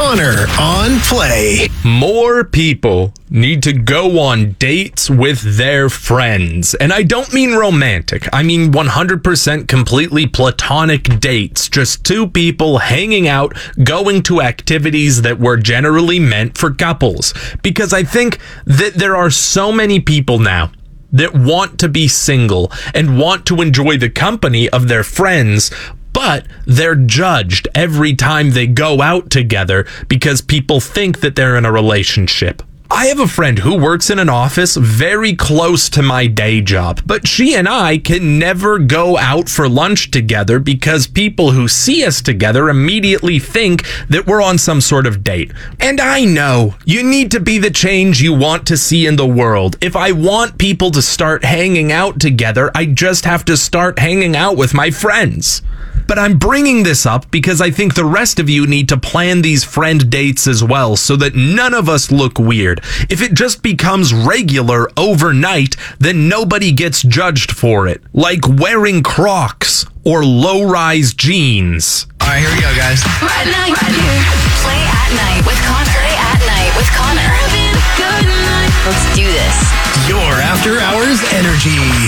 Connor on Play. More people need to go on dates with their friends. And I don't mean romantic. I mean 100% completely platonic dates. Just two people hanging out, going to activities that were generally meant for couples. Because I think that there are so many people now that want to be single and want to enjoy the company of their friends, but they're judged every time they go out together because people think that they're in a relationship. I have a friend who works in an office very close to my day job, but she and I can never go out for lunch together because people who see us together immediately think that we're on some sort of date. And I know, you need to be the change you want to see in the world. If I want people to start hanging out together, I just have to start hanging out with my friends. But I'm bringing this up because I think the rest of you need to plan these friend dates as well so that none of us look weird. If it just becomes regular overnight, then nobody gets judged for it. Like wearing Crocs or low-rise jeans. All right, here we go, guys. Right now, Play at night with Connor. Play at night with Connor. Let's do this. Your after hours energy.